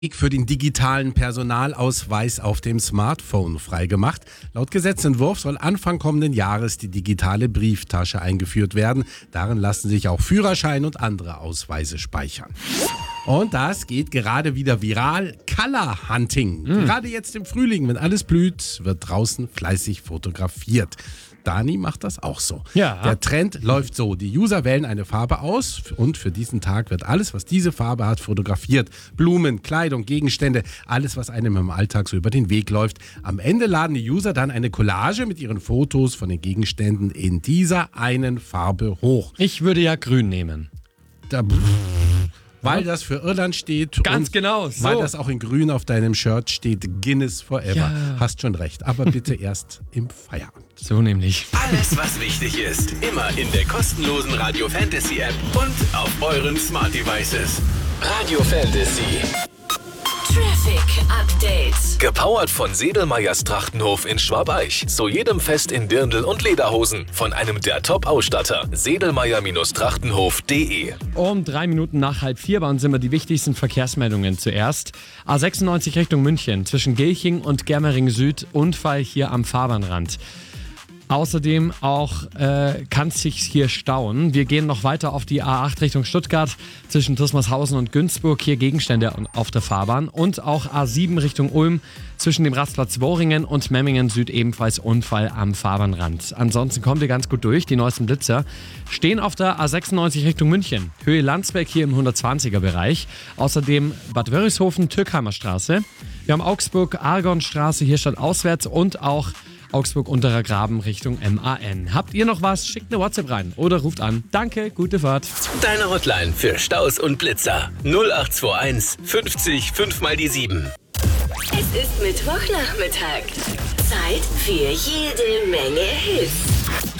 für den digitalen Personalausweis auf dem Smartphone freigemacht. Laut Gesetzentwurf soll Anfang kommenden Jahres die digitale Brieftasche eingeführt werden. Darin lassen sich auch Führerschein und andere Ausweise speichern. Und das geht gerade wieder viral. Color Hunting. Gerade jetzt im Frühling, wenn alles blüht, wird draußen fleißig fotografiert. Dani macht das auch so. Ja. Der Trend läuft so. Die User wählen eine Farbe aus und für diesen Tag wird alles, was diese Farbe hat, fotografiert. Blumen, Kleidung, Gegenstände, alles, was einem im Alltag so über den Weg läuft. Am Ende laden die User dann eine Collage mit ihren Fotos von den Gegenständen in dieser einen Farbe hoch. Ich würde ja grün nehmen. Weil das für Irland steht. Ganz und genau, so. Weil das auch in grün auf deinem Shirt steht. Guinness Forever. Ja. Hast schon recht. Aber bitte erst im Feierabend. So nämlich. Alles, was wichtig ist, immer in der kostenlosen Radio Fantasy App und auf euren Smart Devices. Radio Fantasy. Traffic Update. Gepowert von Sedelmeyers Trachtenhof in Schwabeich. Zu jedem Fest in Dirndl und Lederhosen. Von einem der Top-Ausstatter. Sedelmeyer-Trachtenhof.de. Um 3 Minuten nach 3:30 bei uns sind wir die wichtigsten Verkehrsmeldungen zuerst. A96 Richtung München zwischen Gilching und Germering Süd. Unfall hier am Fahrbahnrand. Außerdem auch kann es sich hier stauen. Wir gehen noch weiter auf die A8 Richtung Stuttgart zwischen Tusmarshausen und Günzburg. Hier Gegenstände auf der Fahrbahn. Und auch A7 Richtung Ulm zwischen dem Rastplatz Wohringen und Memmingen Süd ebenfalls Unfall am Fahrbahnrand. Ansonsten kommt ihr ganz gut durch. Die neuesten Blitzer stehen auf der A96 Richtung München. Höhe Landsberg hier im 120er Bereich. Außerdem Bad Wörishofen, Türkheimer Straße. Wir haben Augsburg-Argonstraße hier statt auswärts und auch Augsburg-Unterer Graben Richtung MAN. Habt ihr noch was? Schickt eine WhatsApp rein oder ruft an. Danke, gute Fahrt. Deine Hotline für Staus und Blitzer. 0821 50 5 mal die 7. Es ist Mittwochnachmittag. Zeit für jede Menge Hits.